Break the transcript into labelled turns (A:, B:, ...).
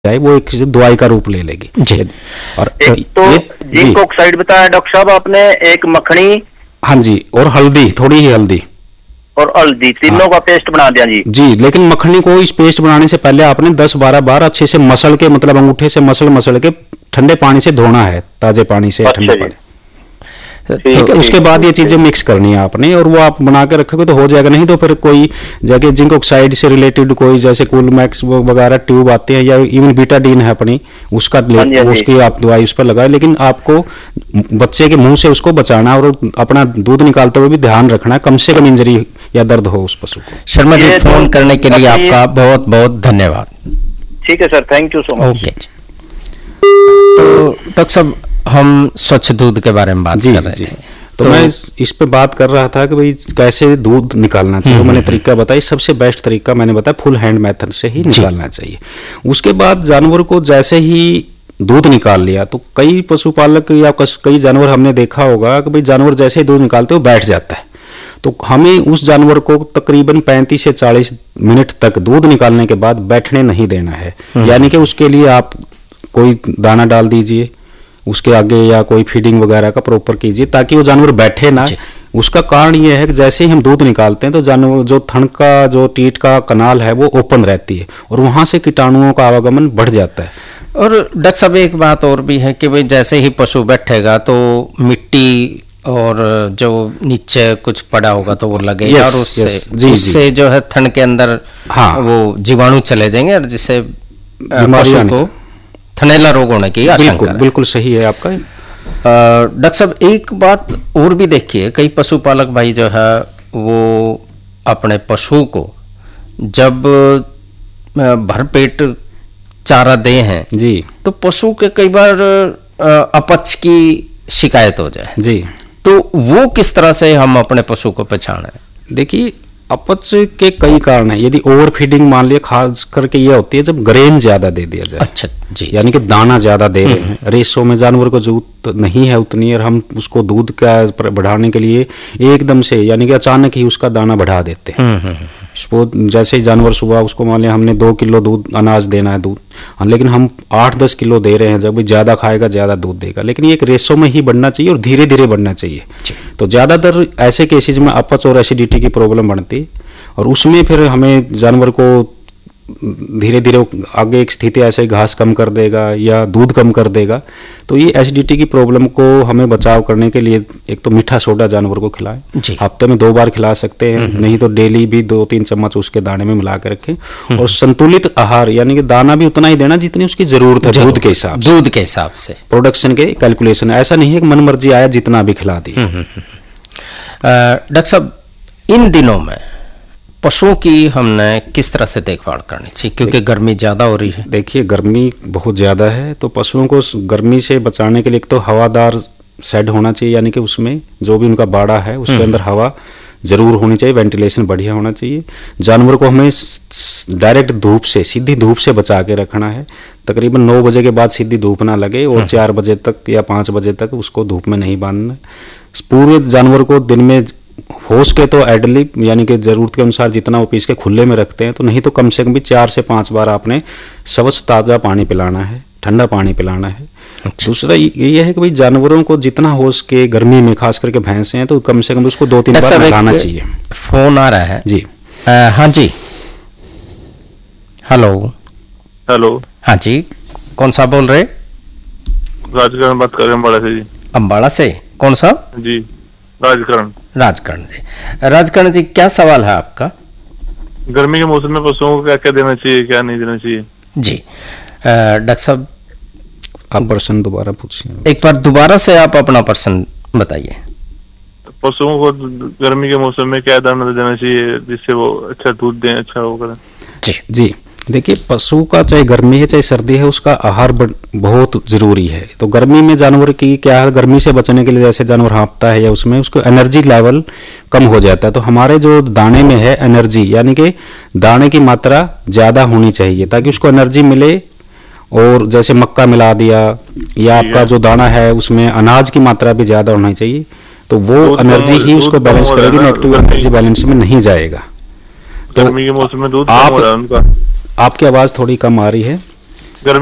A: जाए वो एक दवाई का रूप ले लेगी जी।
B: और एक तो जिंक ऑक्साइड बताया डॉक्टर साहब आपने, एक मखनी,
A: हाँ जी, और हल्दी, थोड़ी ही हल्दी
B: और हल्दी, तीनों का पेस्ट बना दिया जी।
A: लेकिन मखनी को इस पेस्ट बनाने से पहले आपने 10-12 बार अच्छे से मसल के, मतलब अंगूठे से मसल के ठंडे पानी से धोना है, ताजे पानी से, ठंडे पानी, ठीक है। उसके बाद ये चीजें मिक्स करनी है आपने, और वो आप बना के रखोगे तो हो जाएगा। नहीं तो फिर कोई जगह जिंक ऑक्साइड से रिलेटेड कोई जैसे कूल मैक्स वगैरह ट्यूब आते हैं, या इवन बीटाडीन है अपनी, उसका उसकी आप दवाई उस पर लगाए, लेकिन आपको बच्चे के मुंह से उसको बचाना और अपना दूध निकालते हुए भी ध्यान रखना है, कम से कम इंजरी या दर्द हो उस पशु को।
C: शर्मा जी, फोन करने के लिए आपका बहुत बहुत धन्यवाद।
B: ठीक है sir, thank you so much.
C: Okay. तो डॉक्टर साहब, हम स्वच्छ दूध के बारे में बात कर रहे थे,
A: तो मैं इस पे बात कर रहा था कि भाई कैसे दूध निकालना चाहिए। मैंने तरीका बताई, सबसे बेस्ट तरीका मैंने बताया फुल हैंड मेथड से ही निकालना चाहिए। उसके बाद जानवर को जैसे ही दूध निकाल लिया, तो कई पशुपालक या कई जानवर हमने देखा होगा कि भाई जानवर जैसे ही दूध निकालते हो बैठ जाता है, तो हमें उस जानवर को तकरीबन 35 से 40 मिनट तक दूध निकालने के बाद बैठने नहीं देना है। यानी कि उसके लिए आप कोई दाना डाल दीजिए उसके आगे, या कोई फीडिंग वगैरह का प्रॉपर कीजिए, ताकि वो जानवर बैठे ना। उसका कारण ये है कि जैसे ही हम दूध निकालते हैं तो जानवर जो थन का, जो टीट का कनाल है, वो ओपन रहती है और वहां से कीटाणुओं का आवागमन बढ़ जाता है।
C: और डॉक्टर साहब, एक बात और भी है कि भाई जैसे ही पशु बैठेगा तो मिट्टी और जो नीचे कुछ पड़ा होगा तो वो लगेगा, और उससे जो है थन के अंदर वो जीवाणु चले जाएंगे, और जिससे पशु को थनैला रोग होने की आशंका।
A: बिल्कुल सही है आपका।
C: डॉक्टर साहब, एक बात और भी देखिए, कई पशुपालक भाई जो है वो अपने पशु को जब भरपेट चारा दे हैं
A: जी,
C: तो पशु के कई बार अपच की शिकायत हो जाए जी, तो वो किस तरह से हम अपने पशु को पहचानें?
A: देखिए, अपच के कई कारण हैं। यदि ओवर फीडिंग मान लिया, खास करके ये होती है जब ग्रेन ज्यादा दे दिया जाए।
C: अच्छा जी,
A: यानी कि दाना ज्यादा दे रहे हैं, रेशो में जानवर को जरूरत नहीं है उतनी, और हम उसको दूध का बढ़ाने के लिए एकदम से, यानी कि अचानक ही उसका दाना बढ़ा देते हैं। जैसे ही जानवर सुबह, उसको मान लिया हमने 2 किलो दूध अनाज देना है दूध, लेकिन हम 8-10 किलो दे रहे हैं। जब ज्यादा खाएगा ज्यादा दूध देगा, लेकिन ये एक रेशो में ही बढ़ना चाहिए और धीरे धीरे बढ़ना चाहिए। तो ज्यादातर ऐसे केसेज में अपच और एसिडिटी की प्रॉब्लम बनती, और उसमें फिर हमें जानवर को धीरे धीरे आगे एक स्थिति ऐसे घास कम कर देगा या दूध कम कर देगा। तो ये एसिडिटी की प्रॉब्लम को हमें बचाव करने के लिए एक तो मीठा सोडा जानवर को खिलाएं, हफ्ते में 2 बार खिला सकते हैं, नहीं तो डेली भी 2-3 चम्मच उसके दाने में मिला के रखें। और संतुलित आहार, यानी कि दाना भी उतना ही देना जितनी उसकी जरूरत है, दूध के हिसाब से प्रोडक्शन के कैलकुलेशन। ऐसा नहीं है कि मन मर्जी आया जितना भी खिला दी।
C: डॉक्टर साहब, इन दिनों में पशुओं की हमने किस तरह से देखभाल करनी चाहिए, क्योंकि गर्मी ज्यादा हो रही है?
A: देखिए, गर्मी बहुत ज्यादा है, तो पशुओं को गर्मी से बचाने के लिए एक तो हवादार शेड होना चाहिए, यानी कि उसमें जो भी उनका बाड़ा है उसके अंदर हवा जरूर होनी चाहिए, वेंटिलेशन बढ़िया होना चाहिए। जानवर को हमें डायरेक्ट धूप से, सीधी धूप से बचा के रखना है। तकरीबन 9 बजे के बाद सीधी धूप ना लगे, और 4 बजे तक या 5 बजे तक उसको धूप में नहीं बांधना। पूरे जानवर को दिन में हो सके तो एडली, यानी कि जरूरत के अनुसार जितना वो पीस के खुले में रखते हैं, तो नहीं तो कम से कम भी 4 से 5 बार आपने स्वच्छ ताज़ा पानी पिलाना है, ठंडा पानी पिलाना है। दूसरा ये है कि भाई जानवरों को जितना हो सके गर्मी में, खास करके भैंसे हैं तो कम से कम उसको 2-3 बार नहलाना चाहिए।
C: फोन आ रहा है
A: जी।
C: हाँ जी, हेलो। हाँ जी, कौन सा बोल रहे?
D: राजकरण बात कर रहे हैं, अम्बाड़ा से जी।
C: अम्बाड़ा से? कौन सा?
D: जी, राजकरण
C: जी। राजकरण जी, क्या सवाल है आपका?
D: गर्मी के मौसम में पशुओं को क्या क्या देना चाहिए, क्या नहीं देना चाहिए?
C: जी डॉक्टर साहब,
A: आप प्रश्न दोबारा पूछिए।
C: एक बार दोबारा से आप अपना प्रश्न बताइए।
D: पशुओं को गर्मी के मौसम में क्या दाना देना चाहिए जिससे वो अच्छा दूध दें, अच्छा वो करें?
A: जी, देखिए, पशु का चाहे गर्मी है चाहे सर्दी है, उसका आहार बहुत जरूरी है। तो गर्मी में जानवर की क्या है, गर्मी से बचने के लिए जैसे जानवर हाँफता है या उसमें उसको एनर्जी लेवल कम हो जाता है। तो हमारे जो दाने में है एनर्जी, यानी कि दाने की मात्रा ज्यादा होनी चाहिए ताकि उसको एनर्जी मिले। और जैसे मक्का मिला दिया या आपका जो दाना है उसमें अनाज की मात्रा भी ज्यादा होनी चाहिए, तो वो एनर्जी ही उसको बैलेंस करेगी, नेगेटिव एनर्जी बैलेंस में नहीं जाएगा।
D: गर्मी के मौसम में दूध
A: आपकी आवाज थोड़ी कम आ रही है।